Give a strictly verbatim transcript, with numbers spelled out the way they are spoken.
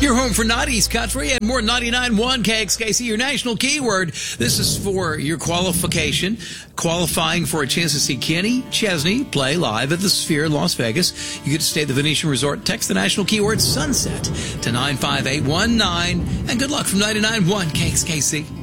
Your home for nineties country and more. Ninety-nine point one K X K C, your national keyword. This is for your qualification, qualifying for a chance to see Kenny Chesney play live at the Sphere in Las Vegas. You get to stay at the Venetian Resort. Text the national keyword sunset to nine five eight one nine. And good luck from ninety-nine point one K X K C.